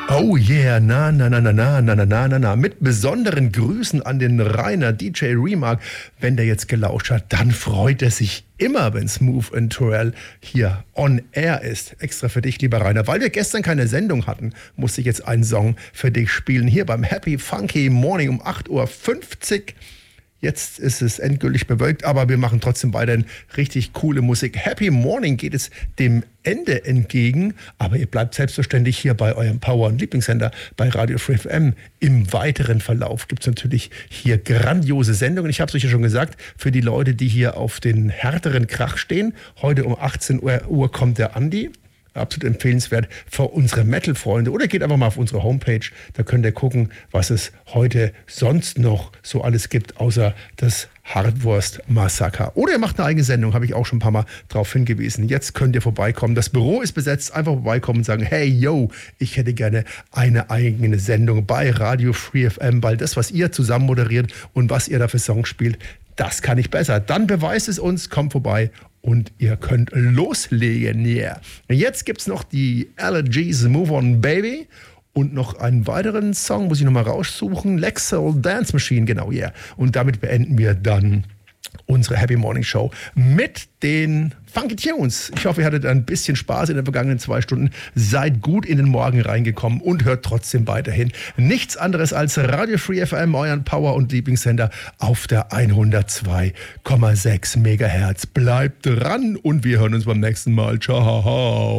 Oh yeah, na, na, na, na, na, na, na, na, na, na. Mit besonderen Grüßen an den Rainer DJ Remark. Wenn der jetzt gelauscht hat, dann freut er sich immer, wenn Smooth and Terrell hier on air ist. Extra für dich, lieber Rainer. Weil wir gestern keine Sendung hatten, musste ich jetzt einen Song für dich spielen. Hier beim Happy Funky Morning um 8.50 Uhr. Jetzt ist es endgültig bewölkt, aber wir machen trotzdem weiterhin richtig coole Musik. Happy Morning geht es dem Ende entgegen, aber ihr bleibt selbstverständlich hier bei eurem Power- und Lieblingssender bei Radio Free FM. Im weiteren Verlauf gibt es natürlich hier grandiose Sendungen. Ich habe es euch ja schon gesagt, für die Leute, die hier auf den härteren Krach stehen. Heute um 18 Uhr kommt der Andi. Absolut empfehlenswert für unsere Metal-Freunde. Oder geht einfach mal auf unsere Homepage, da könnt ihr gucken, was es heute sonst noch so alles gibt, außer das Hardwurst-Massaker. Oder ihr macht eine eigene Sendung, habe ich auch schon ein paar Mal drauf hingewiesen. Jetzt könnt ihr vorbeikommen. Das Büro ist besetzt. Einfach vorbeikommen und sagen, hey, yo, ich hätte gerne eine eigene Sendung bei Radio Free FM, weil das, was ihr zusammen moderiert und was ihr da für Songs spielt, das kann ich besser. Dann beweist es uns, kommt vorbei und ihr könnt loslegen. Yeah. Jetzt gibt es noch die Allergies Move On Baby und noch einen weiteren Song, muss ich nochmal raussuchen. Lexel Dance Machine, genau, yeah. Und damit beenden wir dann unsere Happy Morning Show mit den Funky Tunes. Ich hoffe, ihr hattet ein bisschen Spaß in den vergangenen 2 Stunden. Seid gut in den Morgen reingekommen und hört trotzdem weiterhin nichts anderes als Radio Free FM, euren Power- und Lieblingssender auf der 102,6 Megahertz. Bleibt dran und wir hören uns beim nächsten Mal. Ciao.